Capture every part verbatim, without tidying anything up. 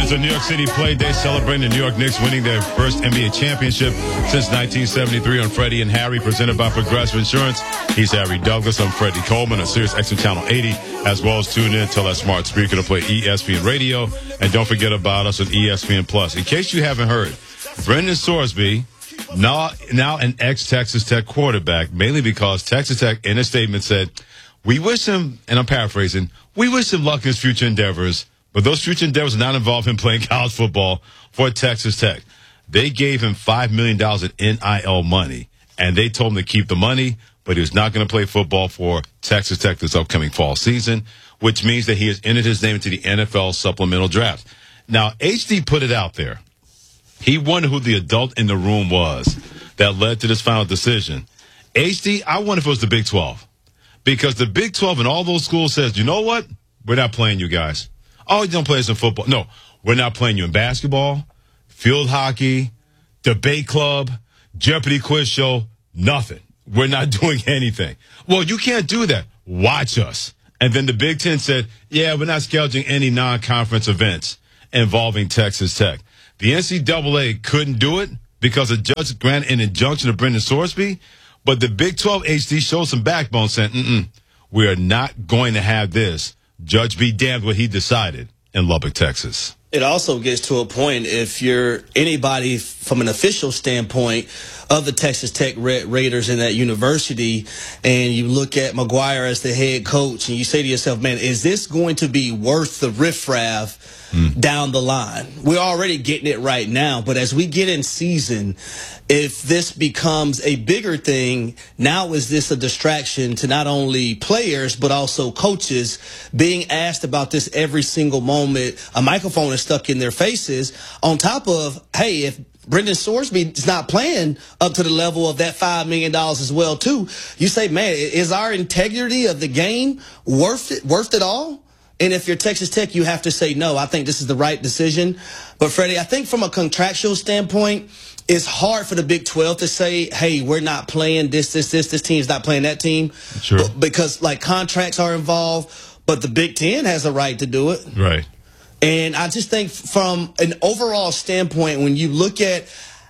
It's a New York City play day celebrating the New York Knicks winning their first N B A championship since nineteen seventy-three on Freddie and Harry, presented by Progressive Insurance. He's Harry Douglas. I'm Freddie Coleman on Sirius X M Channel eighty, as well as tune in to that smart speaker to play E S P N Radio. And don't forget about us on E S P N Plus. In case you haven't heard, Brendan Sorsby, now, now an ex-Texas Tech quarterback, mainly because Texas Tech, in a statement, said, we wish him, and I'm paraphrasing, we wish him luck in his future endeavors, but those future endeavors are not involved in playing college football for Texas Tech. They gave him five million dollars in N I L money, and they told him to keep the money, but he was not going to play football for Texas Tech this upcoming fall season, which means that he has entered his name into the N F L supplemental draft. Now, H D put it out there. He wondered who the adult in the room was that led to this final decision. H D, I wonder if it was the Big twelve. Because the Big twelve and all those schools says, you know what? We're not playing you guys. Oh, you don't play us in football. No, we're not playing you in basketball, field hockey, debate club, Jeopardy quiz show, nothing. We're not doing anything. Well, you can't do that. Watch us. And then the Big Ten said, yeah, we're not scheduling any non-conference events involving Texas Tech. The N C double A couldn't do it because a judge granted an injunction to Brendan Sorsby, but the Big twelve H D showed some backbone saying, mm-mm, we are not going to have this. Judge be damned what he decided in Lubbock, Texas. It also gets to a point, if you're anybody from an official standpoint of the Texas Tech Red Raiders in that university, and you look at McGuire as the head coach, and you say to yourself, man, is this going to be worth the riffraff mm. down the line? We're already getting it right now, but as we get in season, if this becomes a bigger thing, now is this a distraction to not only players but also coaches being asked about this every single moment? A microphone is stuck in their faces, on top of, hey, if Brendan Sorsby is not playing up to the level of that five million dollars as well, too, you say, man, is our integrity of the game worth it, worth it all? And if you're Texas Tech, you have to say, no, I think this is the right decision. But, Freddie, I think from a contractual standpoint, it's hard for the Big twelve to say, hey, we're not playing this, this, this, this team's not playing that team. Sure. Because, like, contracts are involved, but the Big Ten has a right to do it. Right. And I just think from an overall standpoint, when you look at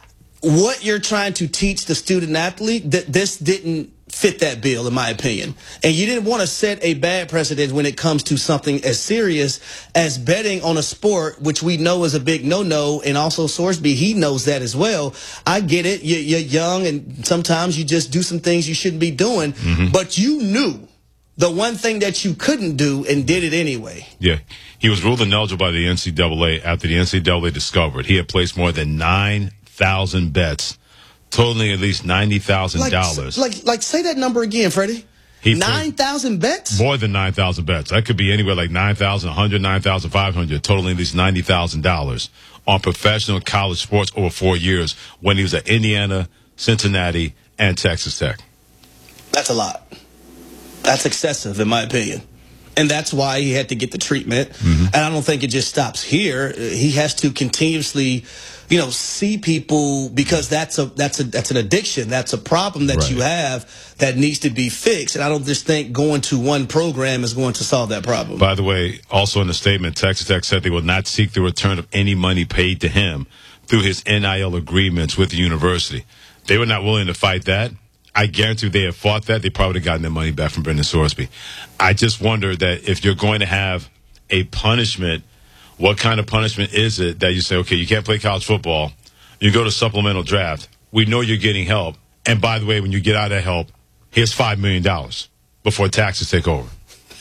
what you're trying to teach the student athlete, that this didn't fit that bill, in my opinion. And you didn't want to set a bad precedent when it comes to something as serious as betting on a sport, which we know is a big no-no. And also Sorsby, he knows that as well. I get it. You're young, and sometimes you just do some things you shouldn't be doing. Mm-hmm. But you knew the one thing that you couldn't do and did it anyway. Yeah. He was ruled ineligible by the N C double A after the N C double A discovered he had placed more than nine thousand bets, totaling at least ninety thousand dollars. Like, like, like, say that number again, Freddie. nine thousand bets? More than nine thousand bets. That could be anywhere like nine thousand, one hundred, nine thousand five hundred, totaling at least ninety thousand dollars on professional college sports over four years when he was at Indiana, Cincinnati, and Texas Tech. That's a lot. That's excessive, in my opinion. And that's why he had to get the treatment. Mm-hmm. And I don't think it just stops here. He has to continuously, you know, see people, because that's a that's a that's an addiction. That's a problem that right. you have that needs to be fixed. And I don't just think going to one program is going to solve that problem. By the way, also in the statement, Texas Tech said they will not seek the return of any money paid to him through his N I L agreements with the university. They were not willing to fight that. I guarantee if they had fought that, they probably would have gotten their money back from Brendan Sorsby. I just wonder that if you're going to have a punishment, what kind of punishment is it that you say, okay, you can't play college football, you go to supplemental draft, we know you're getting help, and by the way, when you get out of help, here's five million dollars before taxes take over.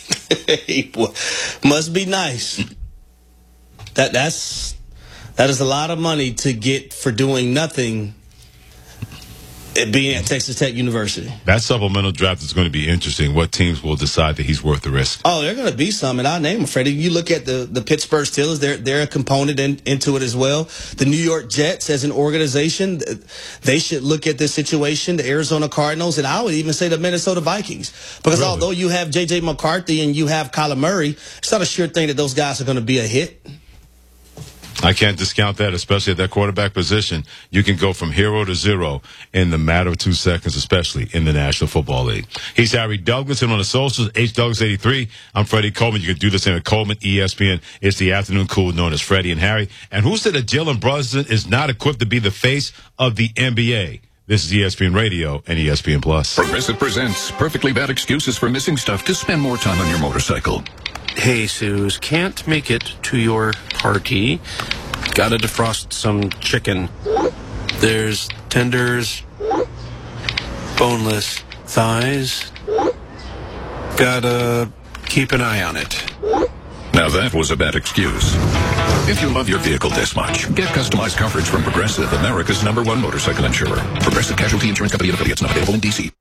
Must be nice. That that's that is a lot of money to get for doing nothing. It being at Texas Tech University. That supplemental draft is going to be interesting. What teams will decide that he's worth the risk? Oh, they're going to be some, and I'll name them, Freddie. You look at the, the Pittsburgh Steelers, they're, they're a component in, into it as well. The New York Jets as an organization, they should look at this situation. The Arizona Cardinals, and I would even say the Minnesota Vikings. Because really? Although you have J J McCarthy and you have Kyler Murray, it's not a sure thing that those guys are going to be a hit. I can't discount that, especially at that quarterback position. You can go from hero to zero in the matter of two seconds, especially in the National Football League. He's Harry Douglas, and on the socials, H Douglas eighty-three. I'm Freddie Coleman. You can do this in at Coleman, E S P N. It's the afternoon cool known as Freddie and Harry. And who said that Jalen Brunson is not equipped to be the face of the N B A? This is E S P N Radio and E S P N Plus. Progressive presents perfectly bad excuses for missing stuff to spend more time on your motorcycle. Hey, Suze, can't make it to your party. Gotta defrost some chicken. There's tenders, boneless thighs. Gotta keep an eye on it. Now that was a bad excuse. If you love your vehicle this much, get customized coverage from Progressive, America's number one motorcycle insurer. Progressive Casualty Insurance Company and affiliates, not available in D C.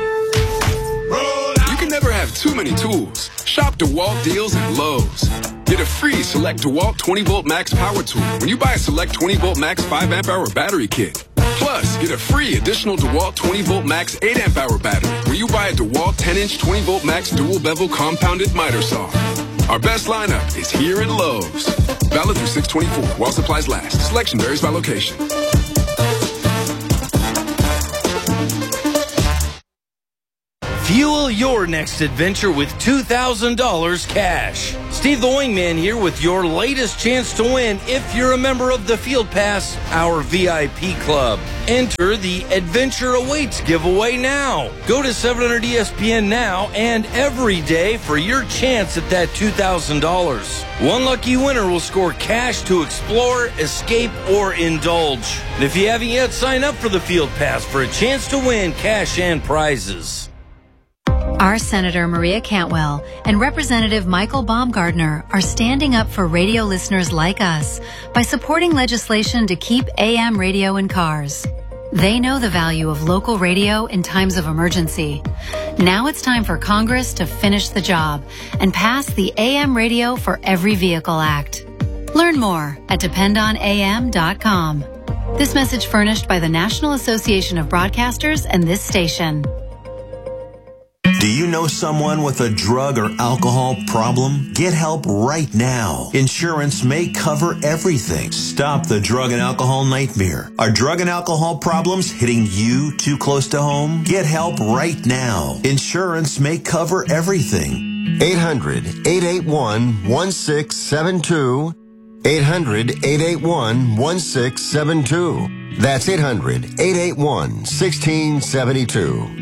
You can never have too many tools. Shop DeWalt deals at Lowe's. Get a free Select DeWalt twenty volt Max power tool when you buy a Select twenty volt Max five amp hour battery kit. Plus, get a free additional DeWalt twenty volt Max eight amp hour battery when you buy a DeWalt ten inch twenty volt Max dual bevel compounded miter saw. Our best lineup is here at Lowe's. Valid through six twenty-four while supplies last. Selection varies by location. Fuel your next adventure with two thousand dollars cash. Steve the Wingman here with your latest chance to win if you're a member of the Field Pass, our V I P club. Enter the Adventure Awaits giveaway now. Go to seven hundred E S P N now and every day for your chance at that two thousand dollars. One lucky winner will score cash to explore, escape, or indulge. And if you haven't yet, sign up for the Field Pass for a chance to win cash and prizes. Our Senator Maria Cantwell and Representative Michael Baumgardner are standing up for radio listeners like us by supporting legislation to keep A M radio in cars. They know the value of local radio in times of emergency. Now it's time for Congress to finish the job and pass the A M Radio for Every Vehicle Act. Learn more at depend on A M dot com. This message furnished by the National Association of Broadcasters and this station. Do you know someone with a drug or alcohol problem? Get help right now. Insurance may cover everything. Stop the drug and alcohol nightmare. Are drug and alcohol problems hitting you too close to home? Get help right now. Insurance may cover everything. eight hundred, eight eight one, one six seven two. eight hundred, eight eight one, one six seven two. That's eight hundred, eight eight one, one six seven two.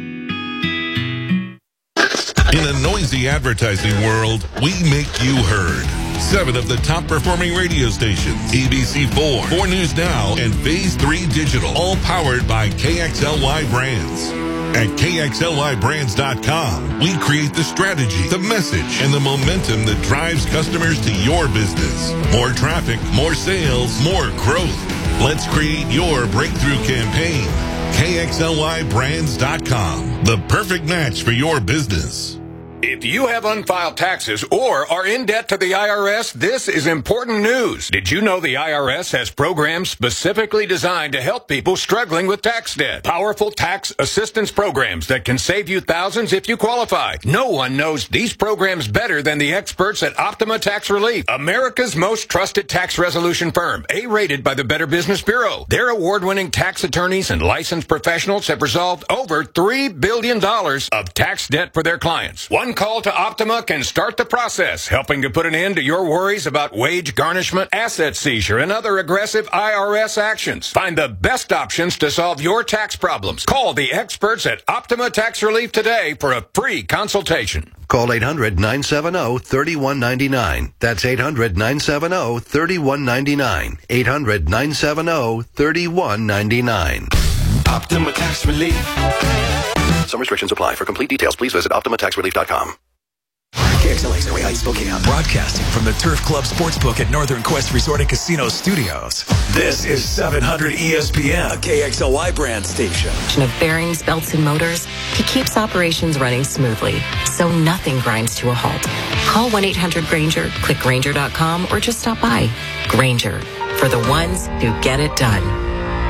In a noisy advertising world, we make you heard. Seven of the top performing radio stations, A B C four, four News Now, and Phase three Digital, all powered by K X L Y Brands. At K X L Y brands dot com, we create the strategy, the message, and the momentum that drives customers to your business. More traffic, more sales, more growth. Let's create your breakthrough campaign. K X L Y brands dot com, the perfect match for your business. If you have unfiled taxes or are in debt to the I R S, this is important news. Did you know the I R S has programs specifically designed to help people struggling with tax debt? Powerful tax assistance programs that can save you thousands if you qualify. No one knows these programs better than the experts at Optima Tax Relief, America's most trusted tax resolution firm, A-rated by the Better Business Bureau. Their award-winning tax attorneys and licensed professionals have resolved over three billion dollars of tax debt for their clients. One call to Optima can start the process, helping to put an end to your worries about wage garnishment, asset seizure, and other aggressive I R S actions. Find the best options to solve your tax problems. Call the experts at Optima Tax Relief today for a free consultation. Call eight hundred, nine seven zero, three one nine nine. That's eight hundred, nine seven zero, three one nine nine. eight hundred, nine seven zero, three one nine nine. Optima Tax Relief. Some restrictions apply. For complete details, please visit optima tax relief dot com. K X L X Spokane, Spokane, broadcasting from the Turf Club Sportsbook at Northern Quest Resort and Casino Studios. This is seven hundred E S P N, a K X L Y brand station. Of bearings, belts, and motors, he keeps operations running smoothly, so nothing grinds to a halt. Call one eight hundred Grainger, click Grainger dot com, or just stop by. Grainger, for the ones who get it done.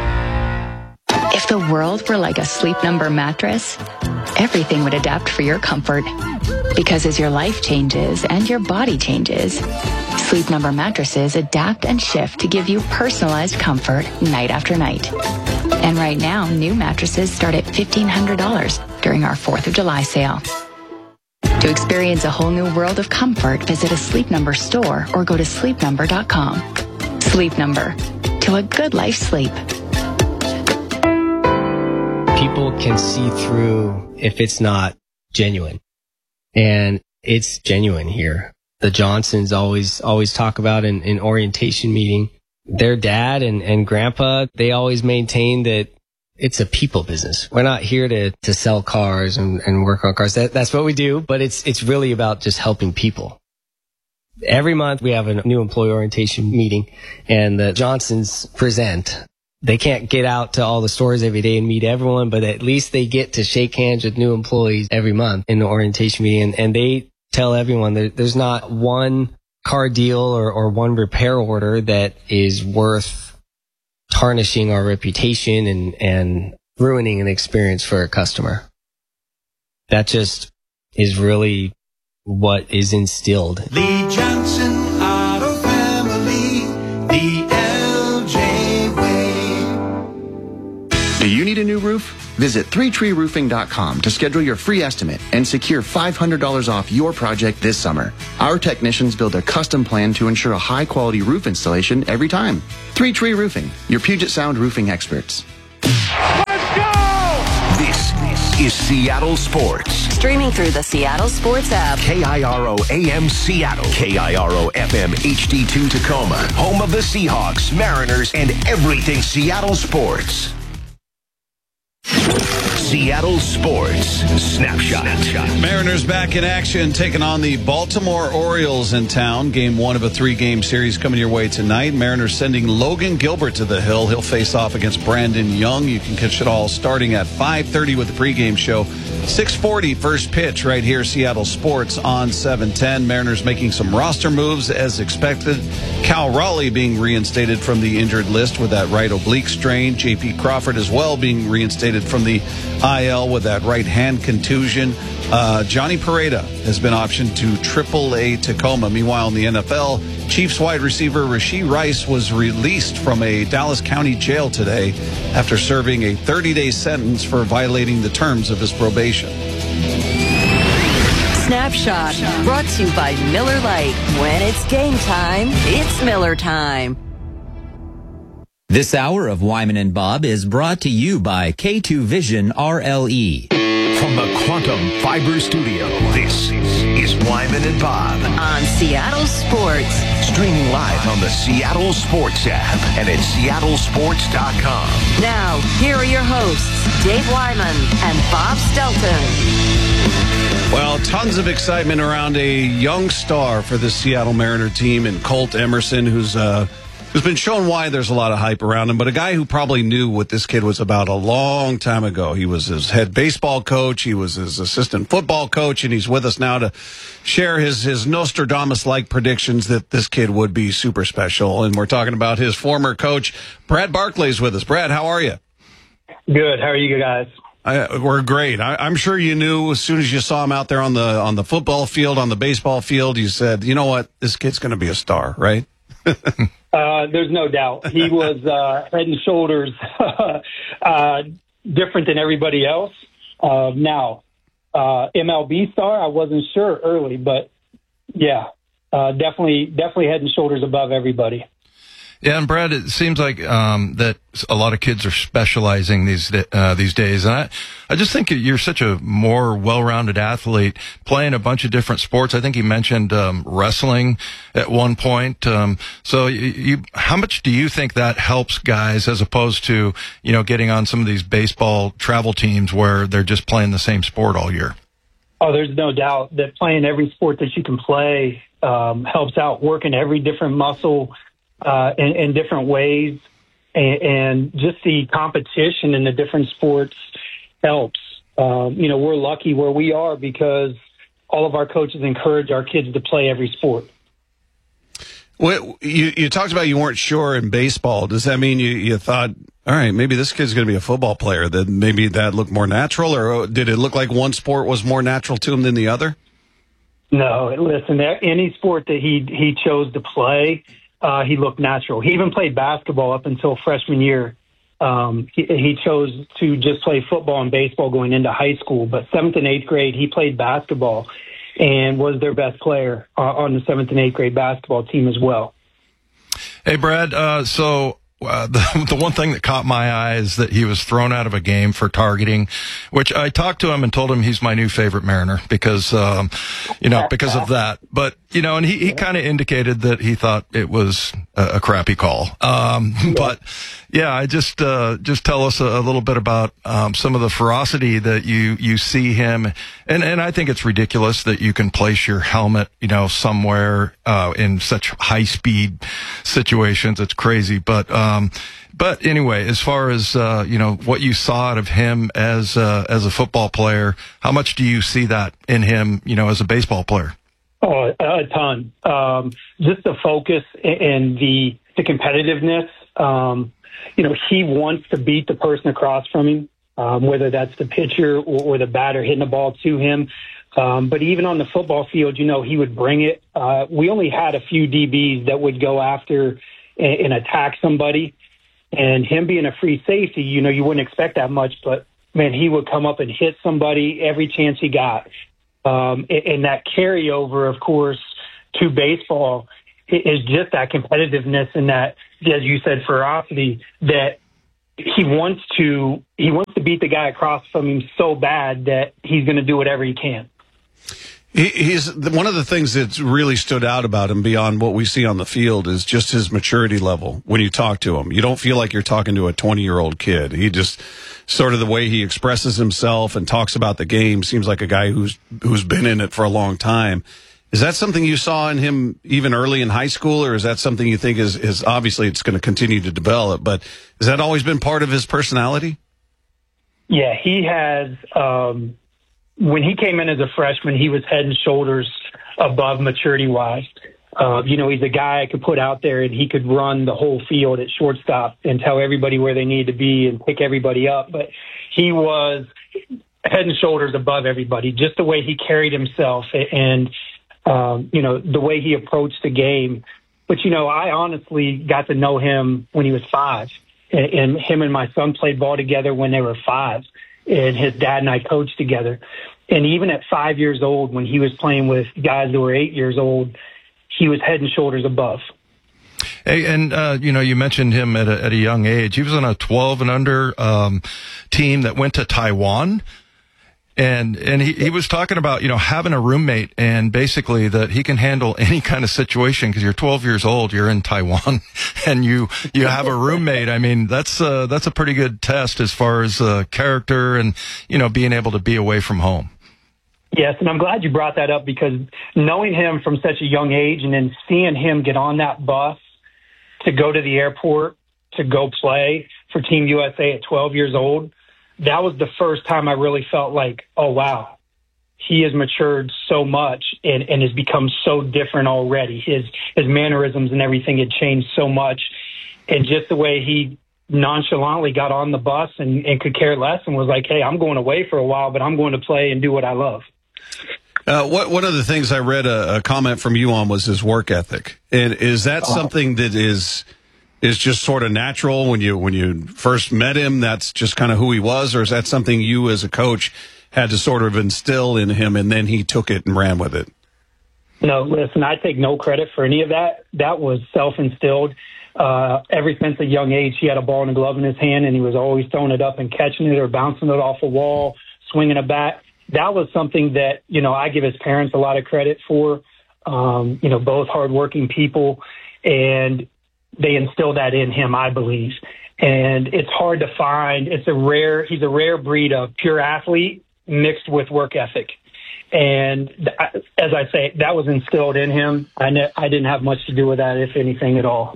If the world were like a Sleep Number mattress, everything would adapt for your comfort. Because as your life changes and your body changes, Sleep Number mattresses adapt and shift to give you personalized comfort night after night. And right now, new mattresses start at fifteen hundred dollars during our fourth of July sale. To experience a whole new world of comfort, visit a Sleep Number store or go to sleep number dot com. Sleep Number. To a good life sleep. People can see through if it's not genuine. And it's genuine here. The Johnsons always, always talk about in, in orientation meeting, their dad and, and grandpa, they always maintain that it's a people business. We're not here to, to sell cars and, and work on cars. That, that's what we do, but it's, it's really about just helping people. Every month we have a new employee orientation meeting and the Johnsons present. They can't get out to all the stores every day and meet everyone, but at least they get to shake hands with new employees every month in the orientation meeting. And, and they tell everyone that there's not one car deal or, or one repair order that is worth tarnishing our reputation and, and ruining an experience for a customer. That just is really what is instilled. Lee Johnson Auto Family, the L J way. Do you need a new roof? Visit three tree roofing dot com to schedule your free estimate and secure five hundred dollars off your project this summer. Our technicians build a custom plan to ensure a high-quality roof installation every time. three tree Roofing, your Puget Sound roofing experts. This is Seattle Sports. Streaming through the Seattle Sports app. K I R O A M Seattle. K I R O F M H D two Tacoma. Home of the Seahawks, Mariners, and everything Seattle sports. Seattle Sports Snapshot. Mariners back in action, taking on the Baltimore Orioles in town. Game one of a three-game series coming your way tonight. Mariners sending Logan Gilbert to the hill. He'll face off against Brandon Young. You can catch it all starting at five thirty with the pregame show. six forty first pitch right here, Seattle Sports on seven ten. Mariners making some roster moves as expected. Cal Raleigh being reinstated from the injured list with that right oblique strain. J P Crawford as well being reinstated from the I L with that right hand contusion. Uh, Johnny Pareda has been optioned to triple A Tacoma. Meanwhile, in the N F L, Chiefs wide receiver Rashee Rice was released from a Dallas County jail today after serving a thirty-day sentence for violating the terms of his probation. Snapshot, brought to you by Miller Lite. When it's game time, it's Miller time. This hour of Wyman and Bob is brought to you by K two Vision R L E. From the Quantum Fiber Studio, this is Wyman and Bob. On Seattle Sports. Streaming live on the Seattle Sports app and at seattle sports dot com. Now, here are your hosts, Dave Wyman and Bob Stelton. Well, tons of excitement around a young star for the Seattle Mariner team in Colt Emerson, who's uh, who's been shown why there's a lot of hype around him, but a guy who probably knew what this kid was about a long time ago. He was his head baseball coach, he was his assistant football coach, and he's with us now to share his, his Nostradamus-like predictions that this kid would be super special. And we're talking about his former coach, Brad Barclay's with us. Brad, how are you? Good. How are you guys? I, we're great. I, I'm sure you knew as soon as you saw him out there on the on the football field, on the baseball field, you said, you know what, this kid's going to be a star, right? uh, there's no doubt. He was uh, head and shoulders uh, different than everybody else. Uh, now, uh, M L B star, I wasn't sure early, but yeah, uh, definitely, definitely head and shoulders above everybody. Yeah, and Brad, it seems like um, that a lot of kids are specializing these uh, these days, and I, I just think you're such a more well-rounded athlete, playing a bunch of different sports. I think you mentioned um, wrestling at one point. Um, so, you, you, how much do you think that helps guys as opposed to, you know, getting on some of these baseball travel teams where they're just playing the same sport all year? Oh, there's no doubt that playing every sport that you can play um, helps out, working every different muscle. Uh, in, in different ways, and, and just the competition in the different sports helps. Um, you know, we're lucky where we are because all of our coaches encourage our kids to play every sport. Well, you, you talked about you weren't sure in baseball. Does that mean you, you thought, all right, maybe this kid's going to be a football player, that maybe that looked more natural, or did it look like one sport was more natural to him than the other? No, listen, any sport that he he chose to play, uh, he looked natural. He even played basketball up until freshman year. Um, he, he chose to just play football and baseball going into high school. But seventh and eighth grade, he played basketball and was their best player uh, on the seventh and eighth grade basketball team as well. Hey, Brad, uh, so uh, the, the one thing that caught my eye is that he was thrown out of a game for targeting, which I talked to him and told him he's my new favorite Mariner because, um, you know, because of that. But, you know, and he, he kind of indicated that he thought it was a, a crappy call. Um, but yeah, I just, uh, just tell us a, a little bit about, um, some of the ferocity that you, you see him. And, and I think it's ridiculous that you can place your helmet, you know, somewhere, uh, in such high speed situations. It's crazy. But, um, but anyway, as far as, uh, you know, what you saw out of him as, uh, as a football player, how much do you see that in him, you know, as a baseball player? Oh, a ton. Um, just the focus and the, the competitiveness. Um, you know, he wants to beat the person across from him, um, whether that's the pitcher or, or the batter hitting the ball to him. Um, but even on the football field, you know, he would bring it. Uh, we only had a few D Bs that would go after and, and attack somebody. And him being a free safety, you know, you wouldn't expect that much, but man, he would come up and hit somebody every chance he got. Um, and that carryover, of course, to baseball is just that competitiveness and that, as you said, ferocity that he wants to, he wants to beat the guy across from him so bad that he's going to do whatever he can. He, he's one of the things that's really stood out about him beyond what we see on the field is just his maturity level. When you talk to him, you don't feel like you're talking to a twenty year old kid. He just sort of the way he expresses himself and talks about the game seems like a guy who's, who's been in it for a long time. Is that something you saw in him even early in high school, or is that something you think is, is obviously it's going to continue to develop, but has that always been part of his personality? Yeah, he has, um, when he came in as a freshman, he was head and shoulders above maturity-wise. Uh, you know, he's a guy I could put out there and he could run the whole field at shortstop and tell everybody where they need to be and pick everybody up. But he was head and shoulders above everybody, just the way he carried himself and, um, you know, the way he approached the game. But, you know, I honestly got to know him when he was five. And, and him and my son played ball together when they were five. And his dad and I coached together. And even at five years old, when he was playing with guys that were eight years old, he was head and shoulders above. Hey, and, uh, you know, you mentioned him at a, at a young age. He was on a twelve and under um, team that went to Taiwan. And and he, he was talking about, you know, having a roommate and basically that he can handle any kind of situation because you're twelve years old, you're in Taiwan, and you you have a roommate. I mean, that's uh, that's a pretty good test as far as uh, character and, you know, being able to be away from home. Yes, and I'm glad you brought that up because knowing him from such a young age and then seeing him get on that bus to go to the airport to go play for Team U S A at twelve years old, that was the first time I really felt like, oh, wow, he has matured so much and, and has become so different already. His his mannerisms and everything had changed so much. And just the way he nonchalantly got on the bus and, and could care less and was like, hey, I'm going away for a while, but I'm going to play and do what I love. Uh, what, one of the things I read a, a comment from you on was his work ethic. And is that oh. something that is... is just sort of natural when you when you first met him, that's just kind of who he was, or is that something you as a coach had to sort of instill in him and then he took it and ran with it? No, listen, I take no credit for any of that. That was self-instilled. Uh, ever since a young age, he had a ball and a glove in his hand and he was always throwing it up and catching it or bouncing it off a wall, swinging a bat. That was something that, you know, I give his parents a lot of credit for, um, you know, both hardworking people, and they instill that in him, I believe. And it's hard to find. It's a rare, he's a rare breed of pure athlete mixed with work ethic. And th- as I say, that was instilled in him. I, ne- I didn't have much to do with that, if anything at all.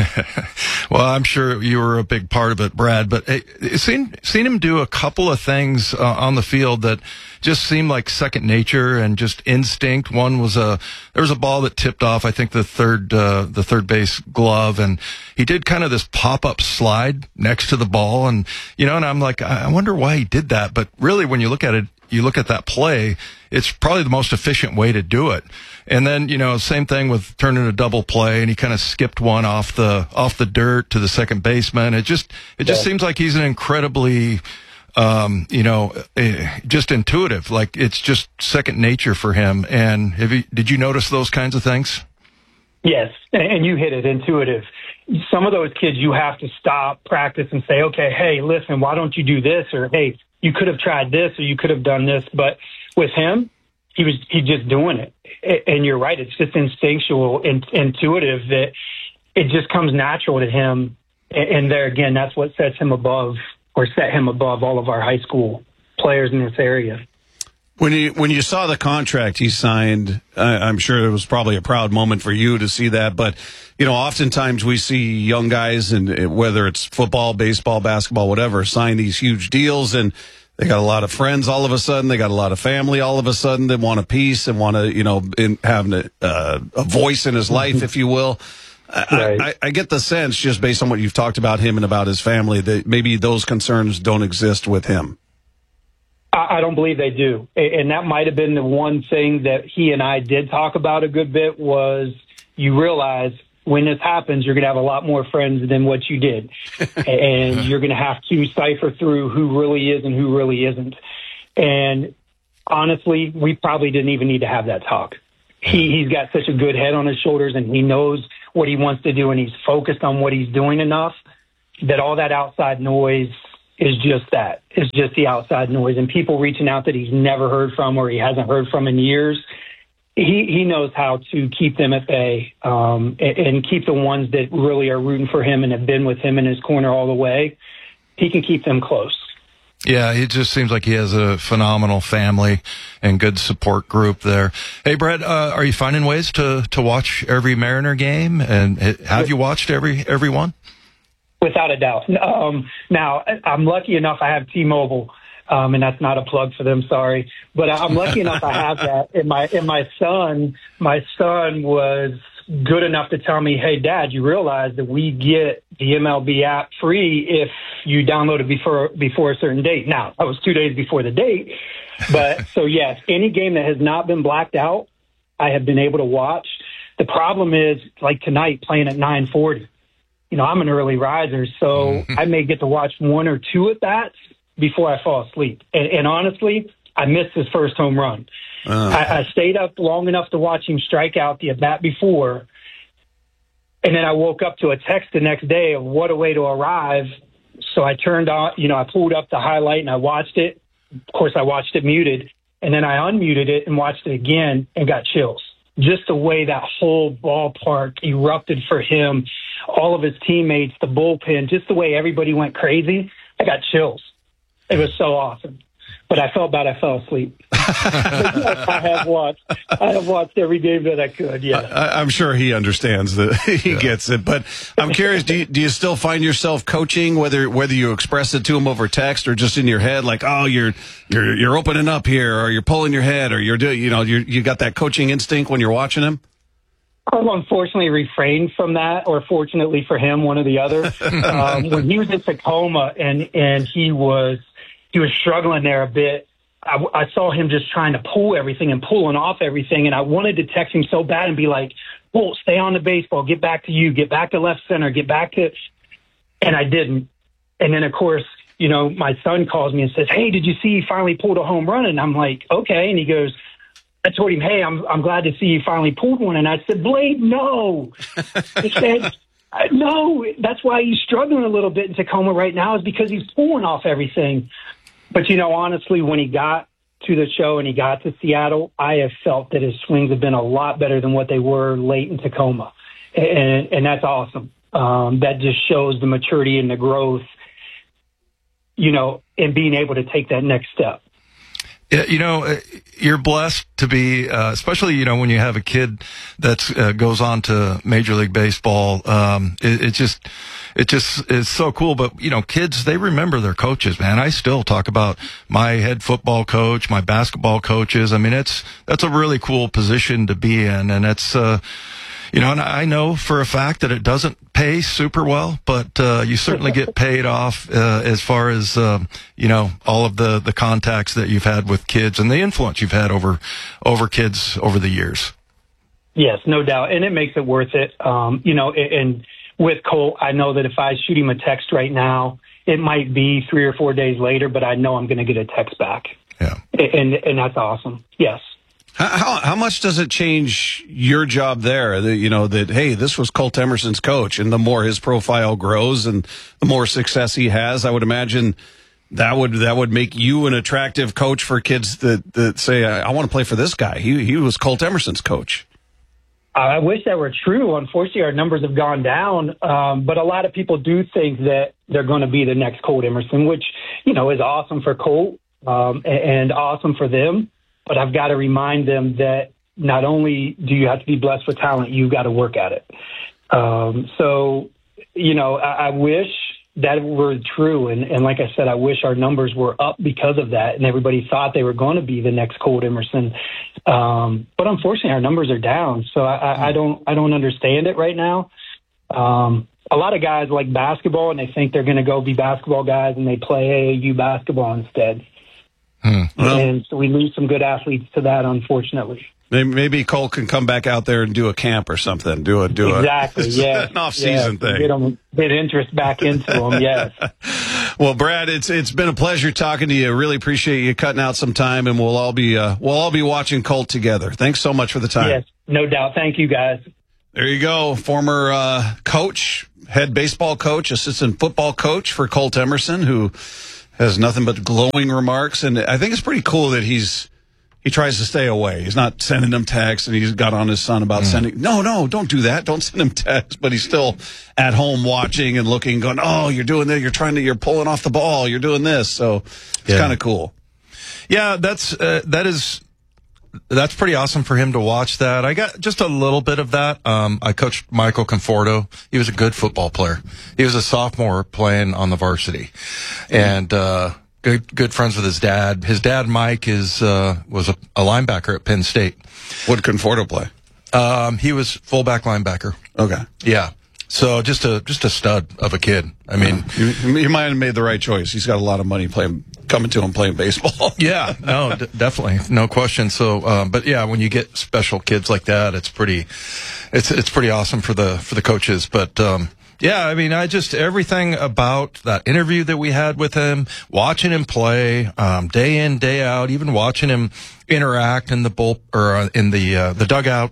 Well, I'm sure you were a big part of it, Brad, but hey, seen, seen him do a couple of things uh, on the field that just seemed like second nature and just instinct. One was a, there was a ball that tipped off, I think the third, uh, the third base glove, and he did kind of this pop-up slide next to the ball. And, you know, and I'm like, I wonder why he did that. But really, when you look at it, you look at that play, it's probably the most efficient way to do it. And then, you know, same thing with turning a double play, and he kind of skipped one off the off the dirt to the second baseman. It just it just Yeah. seems like he's an incredibly, um, you know, uh, just intuitive. Like it's just second nature for him. And have you, did you notice those kinds of things? Yes, and and you hit it, intuitive. Some of those kids, you have to stop, practice, and say, okay, hey, listen, why don't you do this? Or, hey, you could have tried this, or you could have done this. But with him, he was he just doing it. A- And you're right, it's just instinctual, in, intuitive, that it just comes natural to him. And, and there again, that's what sets him above, or set him above all of our high school players in this area. When you when you saw the contract he signed, I, I'm sure it was probably a proud moment for you to see that. But you know, oftentimes we see young guys, and whether it's football, baseball, basketball, whatever, sign these huge deals, and they got a lot of friends all of a sudden. They got a lot of family all of a sudden. They want a piece and want to, you know, in, have a, uh, a voice in his life, if you will. I, I, I get the sense, just based on what you've talked about him and about his family, that maybe those concerns don't exist with him. I I don't believe they do. A- And that might have been the one thing that he and I did talk about a good bit, was you realize when this happens, you're going to have a lot more friends than what you did. And you're going to have to cipher through who really is and who really isn't. And honestly, we probably didn't even need to have that talk. He, he's got such a good head on his shoulders, and he knows what he wants to do, and he's focused on what he's doing enough that all that outside noise is just that. It's just the outside noise. And people reaching out that he's never heard from, or he hasn't heard from in years, he, he knows how to keep them at bay, um, and, and keep the ones that really are rooting for him and have been with him in his corner all the way. He can keep them close. Yeah, it just seems like he has a phenomenal family and good support group there. Hey, Brett, uh, are you finding ways to, to watch every Mariner game? And have you watched every every one? Without a doubt. Um, now, I'm lucky enough I have T-Mobile, um, and that's not a plug for them, sorry. But I'm lucky enough I have that. And my and my son, my son was good enough to tell me, hey, Dad, you realize that we get the M L B app free if you download it before before a certain date. Now, that was two days before the date. But so, yes, any game that has not been blacked out, I have been able to watch. The problem is, like tonight, playing at nine forty. You know, I'm an early riser, so I may get to watch one or two at bats before I fall asleep. And, and honestly, I missed his first home run. Uh. I, I stayed up long enough to watch him strike out the at bat before, and then I woke up to a text the next day of what a way to arrive. So I turned on, you know, I pulled up the highlight and I watched it. Of course, I watched it muted, and then I unmuted it and watched it again and got chills. Just the way that whole ballpark erupted for him, all of his teammates, the bullpen, just the way everybody went crazy. I got chills. It was so awesome. But I felt bad I fell asleep. Yes, I have watched. I have watched every game that I could. Yeah, I, I'm sure he understands that. He yeah. gets it. But I'm curious: do you, do you still find yourself coaching, whether whether you express it to him over text or just in your head, like, oh, you're you're you're opening up here, or you're pulling your head, or you're doing, you know, you you got that coaching instinct when you're watching him? I've unfortunately refrained from that, or fortunately for him, one or the other. um, when he was in Tacoma and and he was. He was struggling there a bit. I, I saw him just trying to pull everything and pulling off everything, and I wanted to text him so bad and be like, "Well, stay on the baseball, get back to you, get back to left center, get back to," and I didn't. And then, of course, you know, my son calls me and says, "Hey, did you see he finally pulled a home run?" And I'm like, "Okay." And he goes, I told him, "Hey, I'm I'm glad to see you finally pulled one." And I said, "Blade, no." He said, "No, that's why he's struggling a little bit in Tacoma right now, is because he's pulling off everything." But, you know, honestly, when he got to the show and he got to Seattle, I have felt that his swings have been a lot better than what they were late in Tacoma. And, and that's awesome. Um, that just shows the maturity and the growth, you know, in being able to take that next step. Yeah, you know, you're blessed to be, uh, especially, you know, when you have a kid that uh, goes on to Major League Baseball. Um, it, it just, it just is so cool. But, you know, kids, they remember their coaches, man. I still talk about my head football coach, my basketball coaches. I mean, it's, that's a really cool position to be in. And it's, uh, You know, and I know for a fact that it doesn't pay super well, but uh, you certainly get paid off uh, as far as, um, you know, all of the, the contacts that you've had with kids and the influence you've had over over kids over the years. Yes, no doubt. And it makes it worth it. Um, you know, and with Colt, I know that if I shoot him a text right now, it might be three or four days later, but I know I'm going to get a text back. Yeah. And, and that's awesome. Yes. How, how how much does it change your job there? That, you know, that, hey, this was Colt Emerson's coach, and the more his profile grows and the more success he has, I would imagine that would that would make you an attractive coach for kids that, that say, I, I want to play for this guy. He he was Colt Emerson's coach. I wish that were true. Unfortunately, our numbers have gone down, um, but a lot of people do think that they're going to be the next Colt Emerson, which, you know, is awesome for Colt um, and, and awesome for them. But I've got to remind them that not only do you have to be blessed with talent, you've got to work at it. Um, so, you know, I, I wish that were true. And, and like I said, I wish our numbers were up because of that. And everybody thought they were going to be the next Colt Emerson. Um, but unfortunately, our numbers are down. So I, I, I don't I don't understand it right now. Um, a lot of guys like basketball, and they think they're going to go be basketball guys, and they play A A U basketball instead. Hmm. Well, and so we lose some good athletes to that, unfortunately. Maybe, maybe Cole can come back out there and do a camp or something. Do a do exactly, a yes, an off-season yes. thing. Get them, get interest back into them. Yes. Well, Brad, it's it's been a pleasure talking to you. Really appreciate you cutting out some time, and we'll all be uh, we'll all be watching Colt together. Thanks so much for the time. Yes, no doubt. Thank you, guys. There you go, former uh, coach, head baseball coach, assistant football coach for Colt Emerson, who has nothing but glowing remarks. And I think it's pretty cool that he's he tries to stay away. He's not sending them texts, and he's got on his son about mm. sending. No, no, don't do that. Don't send him texts. But he's still at home watching and looking, going, "Oh, you're doing that. You're trying to. You're pulling off the ball. You're doing this." So it's yeah. kind of cool. Yeah, that's uh, that is. That's pretty awesome for him to watch that. I got just a little bit of that. Um, I coached Michael Conforto. He was a good football player. He was a sophomore playing on the varsity, and uh, good good friends with his dad. His dad, Mike, is uh, was a, a linebacker at Penn State. What did Conforto play? Um, he was fullback linebacker. Okay, yeah. So just a just a stud of a kid. I mean, you, you might have made the right choice. He's got a lot of money playing, coming to him playing baseball. yeah, no, d- definitely, no question. So, um, but yeah, when you get special kids like that, it's pretty, it's it's pretty awesome for the for the coaches. But um, yeah, I mean, I just everything about that interview that we had with him, watching him play um, day in day out, even watching him interact in the bull or uh, in the uh, the dugout,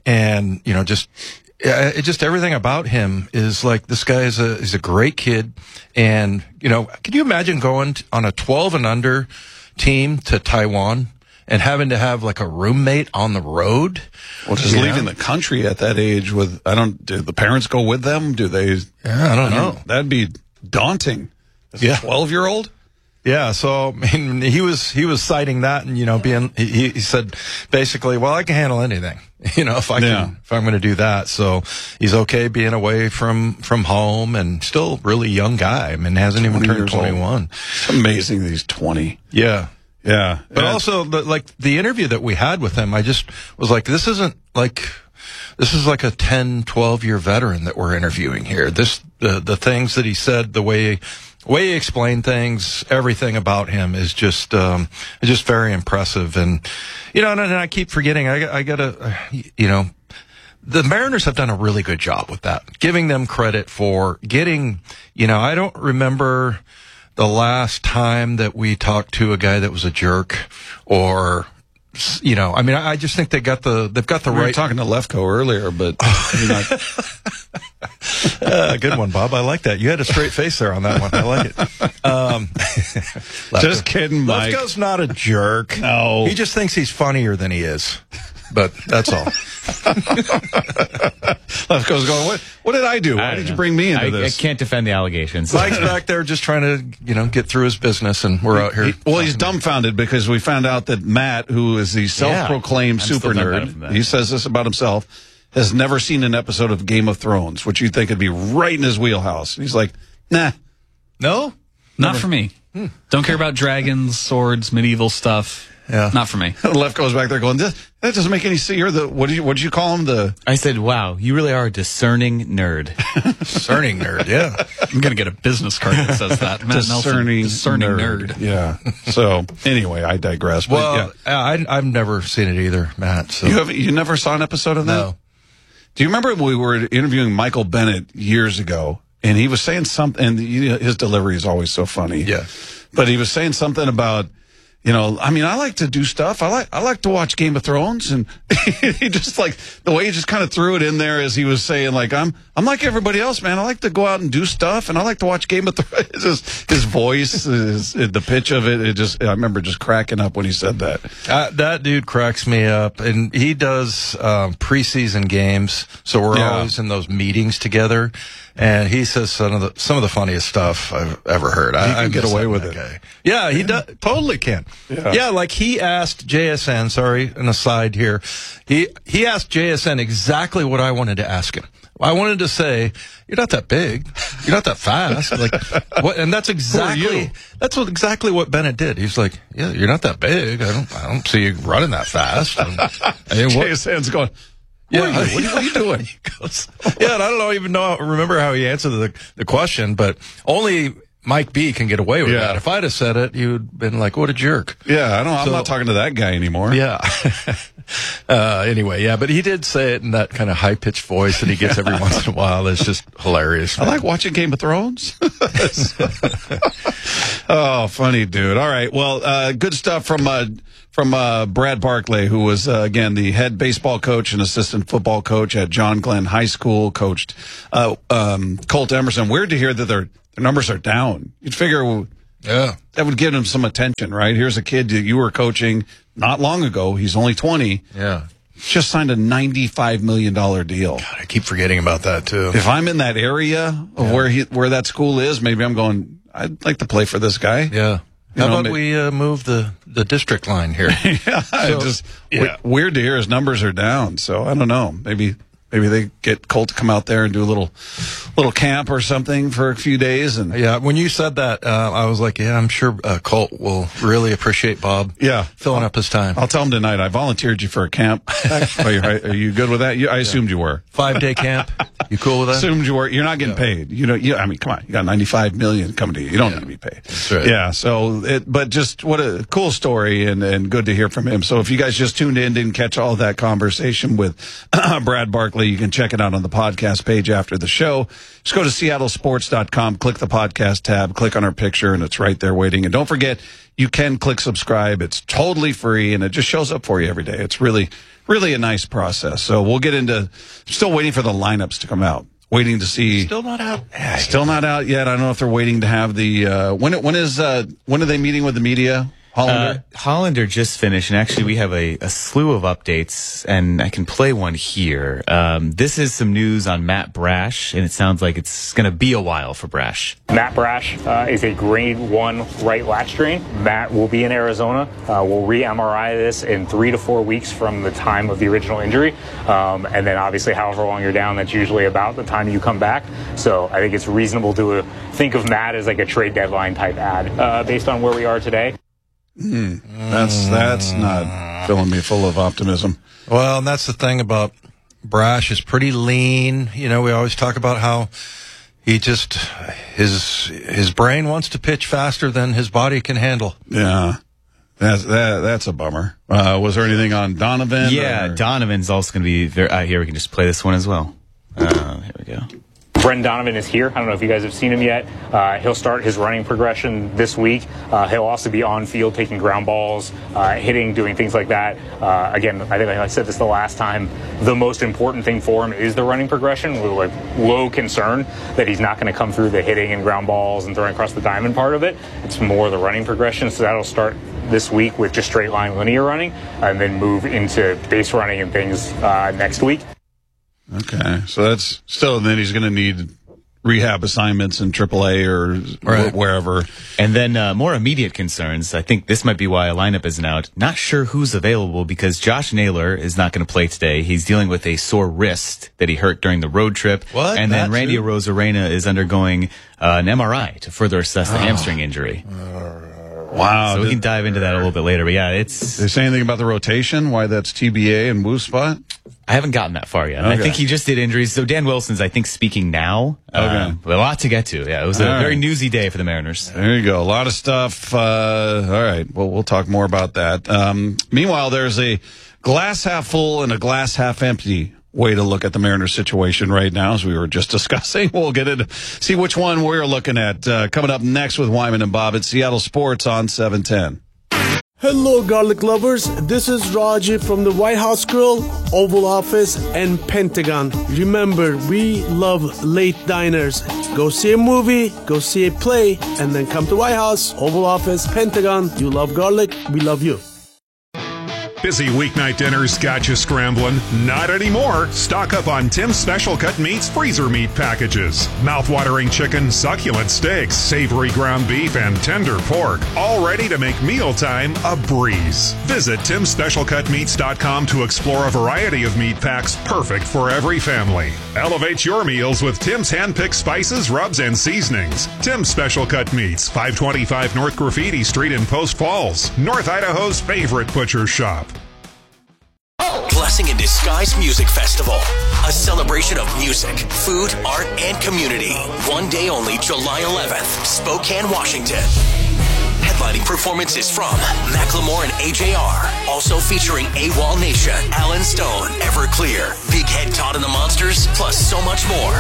and you know just. Yeah, it just everything about him is like this guy is a is a great kid, and you know, can you imagine going t- on a twelve and under team to Taiwan and having to have like a roommate on the road? Well, just you leaving know? the country at that age with I don't. Do the parents go with them? Do they? Yeah, I don't I know. Mean, that'd be daunting. As yeah, a twelve year old. Yeah, so I mean, he was he was citing that, and you know, being he, he said basically, well, I can handle anything, you know, if I yeah. can if I'm going to do that. So he's okay being away from from home, and still really young guy. I mean, hasn't even turned twenty-one. It's amazing that he's twenty. Yeah, yeah. But yeah. also, the, like the interview that we had with him, I just was like, this isn't like. This is like a ten, twelve year veteran that we're interviewing here. This, the, the things that he said, the way, way he explained things, everything about him is just, um, just very impressive. And, you know, and, and I keep forgetting, I, I gotta, you know, the Mariners have done a really good job with that, giving them credit for getting, you know, I don't remember the last time that we talked to a guy that was a jerk or, you know, I mean, I just think they got the they've got the we right. were talking to Lefko earlier, but you're not... uh, good one, Bob. I like that. You had a straight face there on that one. I like it. Um, just kidding, Mike. Lefko's not a jerk. No, he just thinks he's funnier than he is. But that's all. Lefko's going, what, what did I do? Why I did know. you bring me into I, this? I can't defend the allegations. Mike's back there just trying to, you know, get through his business, and we're out here. He, well, he's dumbfounded because we found out that Matt, who is the self-proclaimed Yeah, super nerd, he says this about himself, has never seen an episode of Game of Thrones, which you'd think would be right in his wheelhouse. He's like, nah. No? Not for me. Hmm. Don't care about dragons, swords, medieval stuff. Yeah. Not for me. Lefko's back there going, that doesn't make any sense. You're the, what did you, what did you call him? The I said, wow, you really are a discerning nerd. Discerning nerd, yeah. I'm going to get a business card that says that. Matt discerning, Nelson, discerning nerd. nerd. Yeah. So, anyway, I digress. But Well, yeah. I, I've never seen it either, Matt. So. You, have, you never saw an episode of that? No. Do you remember we were interviewing Michael Bennett years ago, and he was saying something, and you know, his delivery is always so funny. Yeah. But he was saying something about, you know, I mean, I like to do stuff. I like I like to watch Game of Thrones, and he just like the way he just kind of threw it in there as he was saying, like, I'm I'm like everybody else, man. I like to go out and do stuff, and I like to watch Game of Thrones. His, his voice, his, the pitch of it, it just I remember just cracking up when he said that. Uh, that dude cracks me up, and he does um, preseason games, so we're Yeah. always in those meetings together. And he says some of the some of the funniest stuff I've ever heard. He I, can I get miss away that with guy. it. Guy. Yeah, he does, totally can. Yeah. Yeah, like he asked J S N. Sorry, an aside here. He he asked J S N exactly what I wanted to ask him. I wanted to say, "You're not that big. You're not that fast." Like, what? And that's exactly that's what exactly what Bennett did. He's like, "Yeah, you're not that big. I don't I don't see you running that fast." And, and J S N's going, Yeah, What are you, what are you, what are you doing? He goes, yeah, and I don't know, even know, remember how he answered the, the question, but only Mike B can get away with Yeah. that. If I'd have said it, you'd been like, what a jerk. Yeah, I don't. I'm So- not talking to that guy anymore. Yeah. uh, anyway, yeah, but he did say it in that kind of high pitched voice that he gets every once in a while. It's just hilarious. I like watching Game of Thrones. Oh, funny dude. All right. Well, uh, good stuff from uh, from uh, Brad Barclay, who was, uh, again, the head baseball coach and assistant football coach at John Glenn High School, coached uh, um, Colt Emerson. Weird to hear that their, their numbers are down. You'd figure yeah, that would give him some attention, right? Here's a kid that you were coaching not long ago. He's only twenty. Yeah. Just signed a ninety-five million dollars deal. God, I keep forgetting about that, too. If I'm in that area of Yeah. where he where that school is, maybe I'm going, I'd like to play for this guy. Yeah. You How know, about ma- we uh, move the, the district line here? yeah, So- just yeah. we- weird to hear his numbers are down. So I don't know. Maybe maybe they get Colt to come out there and do a little little camp or something for a few days. And Yeah, when you said that, uh, I was like, yeah, I'm sure uh, Colt will really appreciate Bob yeah, filling up his time. I'll tell him tonight. I volunteered you for a camp. are, you, are you good with that? You, I assumed you were. Five day camp. You cool with that? Assumed you were. You're not getting paid. You know. You, I mean, come on. You got ninety-five million coming to you. You don't need to be paid. That's right. Yeah. So, it, but just what a cool story and, and good to hear from him. So if you guys just tuned in, didn't catch all that conversation with Brad Barclay, you can check it out on the podcast page after the show. Just go to seattle sports dot com, click the podcast tab, click on our picture, and it's right there waiting. And don't forget, you can click subscribe. It's totally free, and it just shows up for you every day. It's really, really a nice process. So we'll get into, still waiting for the lineups to come out. Waiting to see. Still not out. Still not out yet. I don't know if they're waiting to have the, uh, when, when is, uh, when are they meeting with the media? Hollander? Uh, Hollander just finished, and actually we have a, a slew of updates, and I can play one here. Um, this is some news on Matt Brash, and it sounds like it's going to be a while for Brash. Matt Brash uh, is a grade one right lat strain. Matt will be in Arizona. Uh, we'll re-M R I this in three to four weeks from the time of the original injury. Um, and then obviously however long you're down, that's usually about the time you come back. So I think it's reasonable to uh, think of Matt as like a trade deadline type ad uh, based on where we are today. Mm, that's that's not filling me full of optimism. Well, and that's the thing about Brash is pretty lean. You know, we always talk about how he just his his brain wants to pitch faster than his body can handle. Yeah, that's that, that's a bummer. Uh, was there anything on Donovan? Yeah, or? Donovan's also going to be there. Uh, here, we can just play this one as well. Uh, here we go. Brendan Donovan is here. I don't know if you guys have seen him yet. Uh, he'll start his running progression this week. Uh, he'll also be on field taking ground balls, uh, hitting, doing things like that. Uh, again, I think I said this the last time. The most important thing for him is the running progression. We're like low concern that he's not going to come through the hitting and ground balls and throwing across the diamond part of it. It's more the running progression. So that'll start this week with just straight line linear running, and then move into base running and things uh, next week. Okay, so that's still. Then he's going to need rehab assignments in triple A or Right. wh- wherever. And then uh, more immediate concerns. I think this might be why a lineup isn't out. Not sure who's available because Josh Naylor is not going to play today. He's dealing with a sore wrist that he hurt during the road trip. What? And then That Randy too? Arozarena is undergoing uh, an M R I to further assess the hamstring injury. Wow. So we can dive into that a little bit later. But yeah, it's. Did they say anything about the rotation? Why that's T B A and Wu Spot? I haven't gotten that far yet. Okay. I think he just did injuries. So Dan Wilson's, I think, speaking now. Okay. Um, a lot to get to. Yeah, it was a All very right. newsy day for the Mariners. There you go. A lot of stuff. Uh, all right. Well, we'll talk more about that. Um, meanwhile, there's a glass half full and a glass half empty way to look at the Mariners situation right now, as we were just discussing. We'll get into see which one we're looking at uh, coming up next with Wyman and Bob at Seattle Sports on seven ten. Hello, garlic lovers. This is Raji from the White House Grill, Oval Office, and Pentagon. Remember, we love late diners. Go see a movie, go see a play, and then come to White House, Oval Office, Pentagon. You love garlic, we love you. Busy weeknight dinners got you scrambling? Not anymore. Stock up on Tim's Special Cut Meats freezer meat packages. Mouth-watering chicken, succulent steaks, savory ground beef, and tender pork. All ready to make mealtime a breeze. Visit tims special cut meats dot com to explore a variety of meat packs perfect for every family. Elevate your meals with Tim's hand-picked spices, rubs, and seasonings. Tim's Special Cut Meats, five twenty-five North Graffiti Street in Post Falls, North Idaho's favorite butcher shop. Blessing in Disguise Music Festival. A celebration of music, food, art, and community. One day only, July eleventh, Spokane, Washington. Headlining performances from Macklemore and A J R. Also featuring AWOL Nation, Alan Stone, Everclear, Big Head Todd and the Monsters, plus so much more.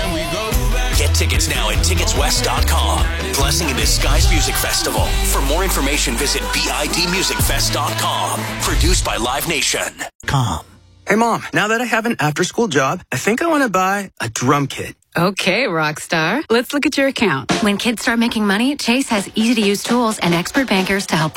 Get tickets now at tickets west dot com. Blessing in Disguise Music Festival. For more information, visit bid music fest dot com. Produced by Live Nation. Com. Hey, Mom, now that I have an after-school job, I think I want to buy a drum kit. Okay, Rockstar. Let's look at your account. When kids start making money, Chase has easy-to-use tools and expert bankers to help them.